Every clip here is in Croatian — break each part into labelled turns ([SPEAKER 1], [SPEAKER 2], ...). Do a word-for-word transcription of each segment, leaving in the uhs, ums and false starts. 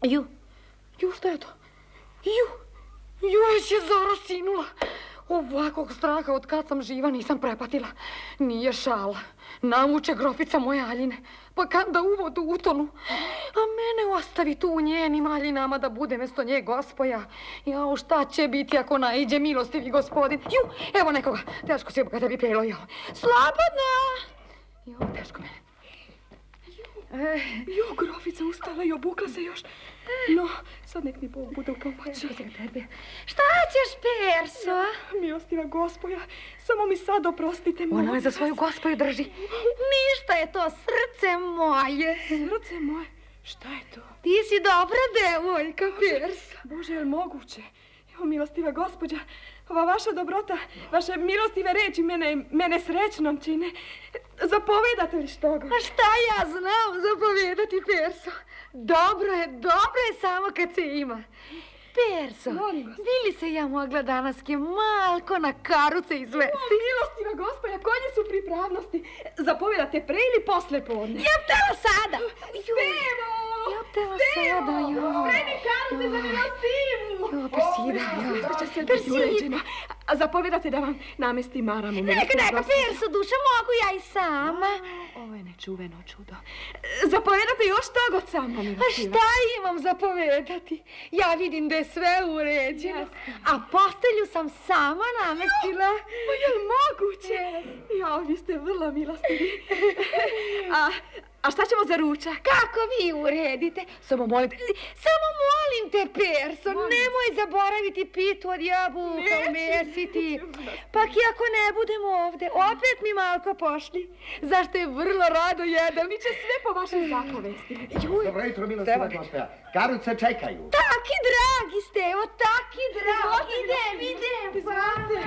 [SPEAKER 1] Ju, ju, šta je to? Ju, ju, već je zora sinula. Ovakvog straha od kad sam živa nisam prepatila. Nije šala. Namuče grofica moje Aljine. Pa kad da u vodu utonu. A mene ostavi tu u njenim Aljinama da bude mesto nje gospoja. Jao, šta će biti ako naiđe milostivi gospodin? Ju, evo nekoga. Teško si kada bi pelo, jao. Slobodna! Jao, teško mene.
[SPEAKER 2] E, jo, grofica ustala i obukla se još. No, sad nek mi Bog bude u pomoći.
[SPEAKER 1] Šta ćeš, Perso?
[SPEAKER 2] Milostiva gospoja, samo mi sad oprostite.
[SPEAKER 1] Ona me za svoju gospoju drži. Ništa je to, srce moje.
[SPEAKER 2] Srce moje? Šta je to?
[SPEAKER 1] Ti si dobra devojka, Perso.
[SPEAKER 2] Bože, je li moguće? Evo, milostiva gospođa, ova vaša dobrota, vaše milostive reči mene, mene srećnom čine. Zapovedate li što ga?
[SPEAKER 1] A šta ja znam zapovedati, Perso? Dobro je, dobro je samo kad se ima. Perso, bi li se ja mogla danaske malko na karuce izvesti?
[SPEAKER 2] O, milostiva gospođa, konje su pripravnosti. Zapovedate pre ili posle podne?
[SPEAKER 1] Ja htela sada.
[SPEAKER 2] Stevo!
[SPEAKER 1] Ja htela sada, jo.
[SPEAKER 2] Spremi karuce za milostivu.
[SPEAKER 1] Jo, Persida, jo.
[SPEAKER 2] Persida. A zapovedate da vam namesti maramu.
[SPEAKER 1] Neka, neka, Perso, duša, mogu ja i sama.
[SPEAKER 2] Ovo je nečuveno čudo. Zapovedate još tog od sama, milostiva.
[SPEAKER 1] A šta imam zapovedati? Ja vidim da je sve uređeno. A postelju sam sama namestila.
[SPEAKER 2] Ma je li moguće? Ja, vi ste vrlo milostivi. A, a šta ćemo za ručak?
[SPEAKER 1] Kako vi uredite? Samo molim te, samo molim te, Perso, nemoj zaboraviti pitu od jabuka umesiti. Pak i ako ne budem ovde, opet mi malko pošli. Zašto je vrlo rado jedem.
[SPEAKER 2] Mi će sve po vašem zapovesti.
[SPEAKER 3] Dobro jutro, milostiva gospoja. Karuce čekaju.
[SPEAKER 1] Taki dragi, Stevo, taki dragi. Idem, idem.
[SPEAKER 2] Izvolite.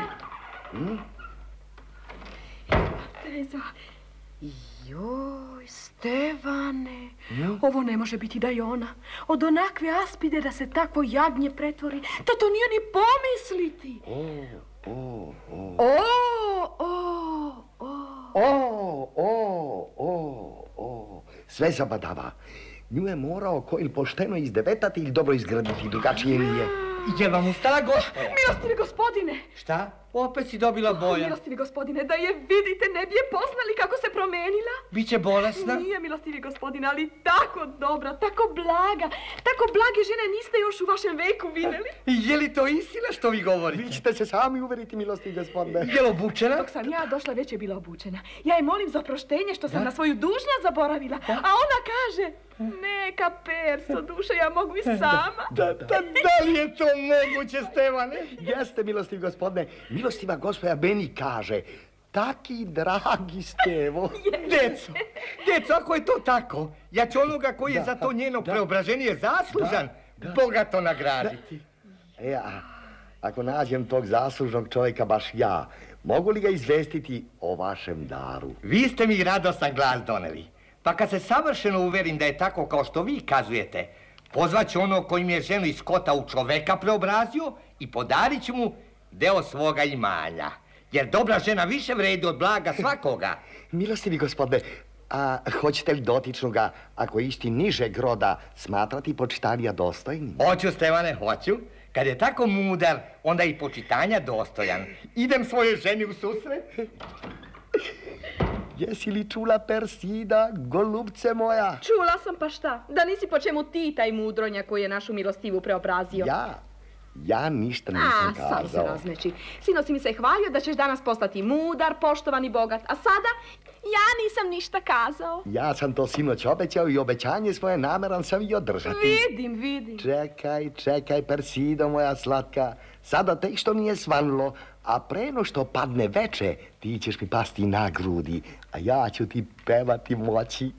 [SPEAKER 2] Teza.
[SPEAKER 1] Joj, Stevane.
[SPEAKER 2] Mm? Ovo ne može biti da je ona. Od onakve aspide da se takvo jagnje pretvori. To to nije ni pomisliti.
[SPEAKER 3] O, o, o.
[SPEAKER 2] O, o, o.
[SPEAKER 3] O, o, o, o. Sve zabadava. Nju je morao ko ili pošteno izdevetati ili dobro izgraditi, drugačije nije.
[SPEAKER 4] Je vam ustala gospoja?
[SPEAKER 2] Milostivi gospodine.
[SPEAKER 4] Šta? Opet si dobila boja.
[SPEAKER 2] Milostivi gospodine, da je vidite, ne bi je poznali kako se promenila.
[SPEAKER 4] Biće bolesna?
[SPEAKER 2] Nije, milostivi gospodine, ali tako dobra, tako blaga. Tako blage žene niste još u vašem veku vidjeli.
[SPEAKER 4] Je li to istina što vi govorite?
[SPEAKER 3] Vi ćete se sami uveriti, milostivi gospodine.
[SPEAKER 4] Je li obučena?
[SPEAKER 2] Dok sam ja došla, već je bila obučena. Ja je molim za oproštenje što sam da? na svoju dužnost zaboravila. A ona kaže, neka, Perso, duša, ja mogu i sama.
[SPEAKER 3] Da, da.
[SPEAKER 4] Da, da li je to moguće, Stevane?
[SPEAKER 3] Jeste, milostivi gospodine. Milostiva gospoja meni kaže, taki dragi Stevo.
[SPEAKER 4] Deco, deco, ako je to tako, ja ću onoga koji je da, za to njeno da, preobraženje zaslužan, da, da, bogato nagraditi.
[SPEAKER 3] Da. E, a, ako nađem tog zaslužnog čovjeka baš ja, mogu li ga izvestiti o vašem daru?
[SPEAKER 4] Vi ste mi radosan glas doneli, pa kad se savršeno uverim da je tako kao što vi kazujete, pozvaću ono koji mi je ženu iz kota u čoveka preobrazio i podarit ću mu deo svoga imanja. Jer dobra žena više vredi od blaga svakoga.
[SPEAKER 3] Milostivi gospodine, a hoćete li dotičnoga, ako isti nižeg roda, smatrati počitanja dostojnim?
[SPEAKER 4] Hoću, Stevane, hoću. Kad je tako mudar, onda i počitanja dostojan. Idem svojoj ženi u susret.
[SPEAKER 3] Jesi li čula, Persida, golubce moja?
[SPEAKER 2] Čula sam, pa šta? Da nisi po čemu ti taj mudronja koji je našu milostivu preobrazio?
[SPEAKER 3] Ja? Ja ništa nisam kazao.
[SPEAKER 2] A, sam se razmeči. Sino si mi se hvalio da ćeš danas postati mudar, poštovan i bogat. A sada, ja nisam ništa kazao.
[SPEAKER 3] Ja sam to sinoć obećao i obećanje svoje nameran sam i održati.
[SPEAKER 2] Vidim, vidim.
[SPEAKER 3] Čekaj, čekaj, Persido, moja slatka. Sada tek što nije svanulo, a preno što padne veče, ti ćeš mi pasti na grudi, a ja ću ti pevati moći.